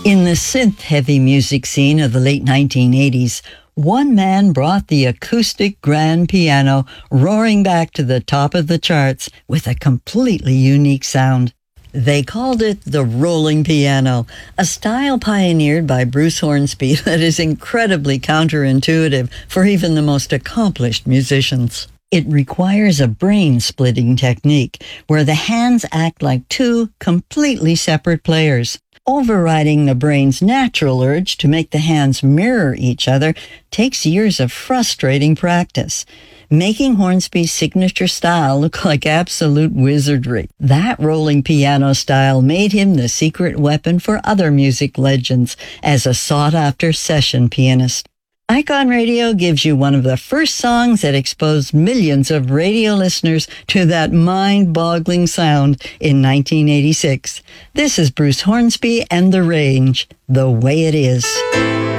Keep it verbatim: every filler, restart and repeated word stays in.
In the synth-heavy music scene of the late nineteen eighties, one man brought the acoustic grand piano roaring back to the top of the charts with a completely unique sound. They called it the rolling piano, a style pioneered by Bruce Hornsby that is incredibly counterintuitive for even the most accomplished musicians. It requires a brain-splitting technique where the hands act like two completely separate players. Overriding the brain's natural urge to make the hands mirror each other takes years of frustrating practice, making Hornsby's signature style look like absolute wizardry. That rolling piano style made him the secret weapon for other music legends as a sought-after session pianist. Icon Radio gives you one of the first songs that exposed millions of radio listeners to that mind-boggling sound in nineteen eighty-six. This is Bruce Hornsby and The Range, The Way It Is.